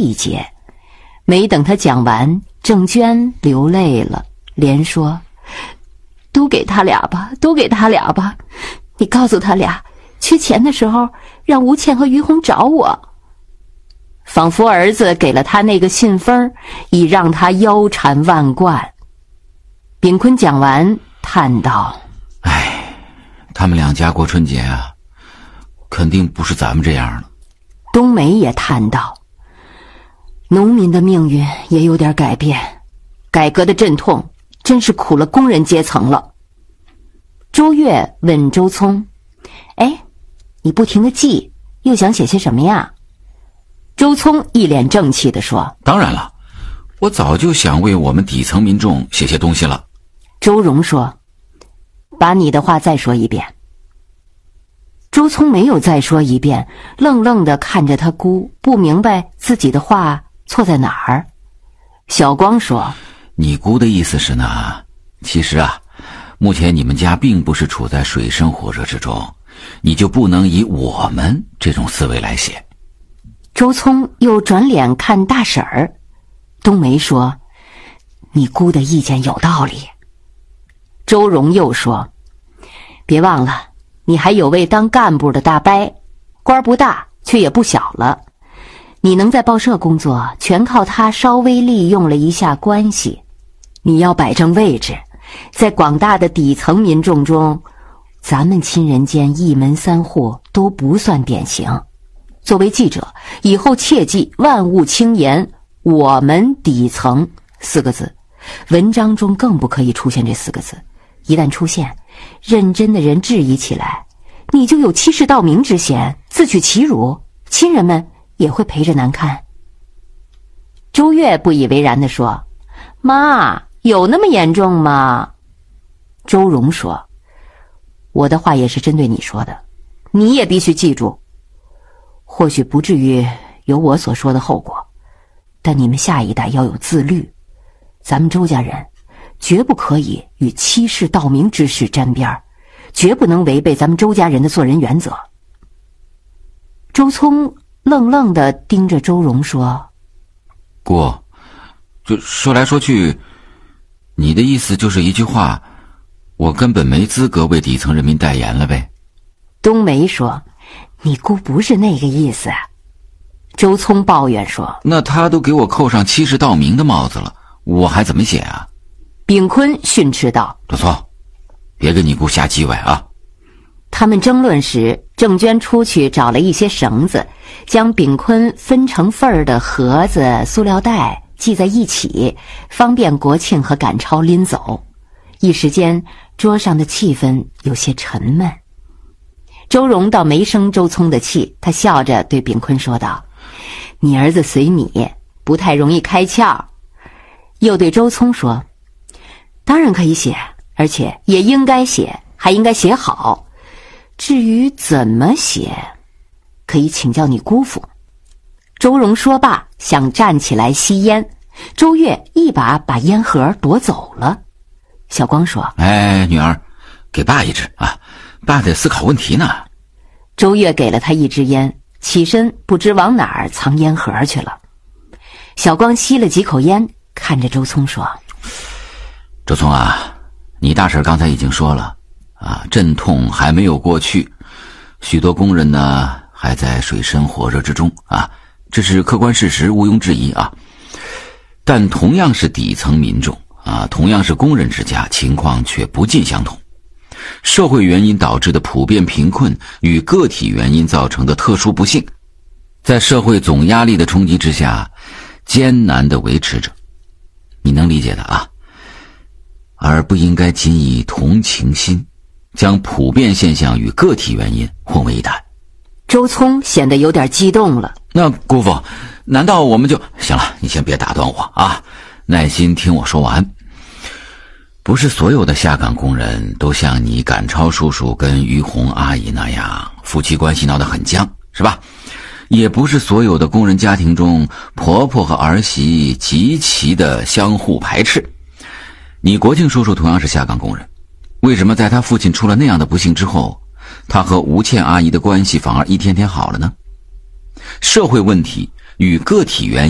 细节。没等他讲完，郑娟流泪了，连说：“都给他俩吧，都给他俩吧！你告诉他俩，缺钱的时候让吴倩和于红找我。”仿佛儿子给了他那个信封，已让他腰缠万贯。炳坤讲完，叹道：“ 哎，他们两家过春节啊，肯定不是咱们这样的。” 冬梅也叹道：“农民的命运也有点改变，改革的阵痛真是苦了工人阶层了。”周月问周聪：“哎，你不停地记，又想写些什么呀？”周聪一脸正气地说：“ 当然了，我早就想为我们底层民众写些东西了。” 周荣说：“把你的话再说一遍。”周聪没有再说一遍，愣愣地看着他姑，不明白自己的话错在哪儿。小光说：“ 你姑的意思是呢，其实啊，目前你们家并不是处在水深火热之中，你就不能以我们这种思维来写。” 周聪又转脸看大婶儿，冬梅说：“你姑的意见有道理。”周荣又说：“别忘了，你还有位当干部的大伯，官不大，却也不小了。你能在报社工作，全靠他稍微利用了一下关系。你要摆正位置，在广大的底层民众中，咱们亲人间一门三户都不算典型。作为记者，以后切记万物轻言我们底层4个字，文章中更不可以出现这4个字。一旦出现，认真的人质疑起来，你就有欺世盗名之嫌，自取其辱，亲人们也会陪着难堪。”周月不以为然地说：“妈，有那么严重吗？”周荣说：“我的话也是针对你说的，你也必须记住，或许不至于有我所说的后果，但你们下一代要有自律。咱们周家人绝不可以与欺世盗名之事沾边，绝不能违背咱们周家人的做人原则。”周聪愣愣地盯着周荣说：“ 姑，就说来说去，你的意思就是一句话，我根本没资格为底层人民代言了呗？” 冬梅说：“你姑不是那个意思。”周聪抱怨说：“ 那他都给我扣上欺世盗名的帽子了，我还怎么写啊？” 炳坤训斥道：“ 周聪，别跟你姑瞎叽歪啊！” 他们争论时，郑娟出去找了一些绳子，将炳坤分成份儿的盒子、塑料袋系在一起，方便国庆和赶超拎走。一时间，桌上的气氛有些沉闷。周荣倒没生周聪的气，他笑着对炳坤说道：“你儿子随你，不太容易开窍。”又对周聪说：“当然可以写，而且也应该写，还应该写好。至于怎么写，可以请教你姑父。”周荣说罢，想站起来吸烟，周月一把烟盒夺走了。小光说：“ 哎，女儿，给爸一支啊，爸得思考问题呢。” 周月给了他一支烟，起身不知往哪儿藏烟盒去了。小光吸了几口烟，看着周聪说：“ 周聪啊，你大婶刚才已经说了啊，阵痛还没有过去，许多工人呢还在水深火热之中啊，这是客观事实，毋庸置疑啊。但同样是底层民众啊，同样是工人之家，情况却不尽相同。社会原因导致的普遍贫困与个体原因造成的特殊不幸，在社会总压力的冲击之下，艰难地维持着。你能理解的啊，而不应该仅以同情心将普遍现象与个体原因混为一谈。” 周聪显得有点激动了。 那姑父，难道我们就……行了，你先别打断我啊，耐心听我说完。不是所有的下岗工人都像你赶超叔叔跟于红阿姨那样夫妻关系闹得很僵，是吧？也不是所有的工人家庭中婆婆和儿媳极其的相互排斥。你国庆叔叔同样是下岗工人，为什么在他父亲出了那样的不幸之后，他和吴倩阿姨的关系反而一天天好了呢？社会问题与个体原因